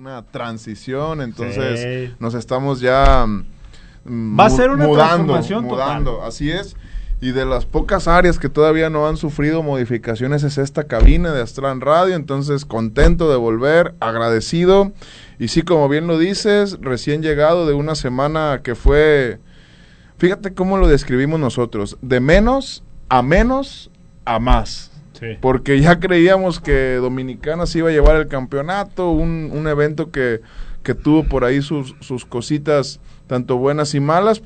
una transición, entonces nos estamos ya va a ser una transformación mudando, total. así es. Y de las pocas áreas que todavía no han sufrido modificaciones es esta cabina de Astran Radio, entonces contento de volver, agradecido, y sí, como bien lo dices, recién llegado de una semana que fue, fíjate cómo lo describimos nosotros, de menos a más, Sí. porque ya creíamos que Dominicana se iba a llevar el campeonato, un evento que tuvo por ahí sus cositas tanto buenas y malas,